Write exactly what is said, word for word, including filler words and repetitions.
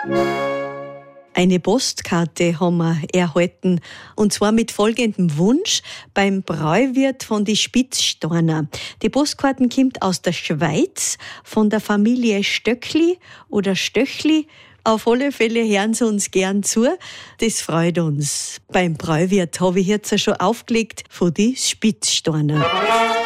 Eine Postkarte haben wir erhalten, und zwar mit folgendem Wunsch beim Bräuwirt von die Spitzsteiner. Die Postkarten kommt aus der Schweiz von der Familie Stöckli oder Stöchli. Auf alle Fälle hören Sie uns gern zu. Das freut uns. Beim Bräuwirt habe ich jetzt schon aufgelegt von die Spitzsteiner.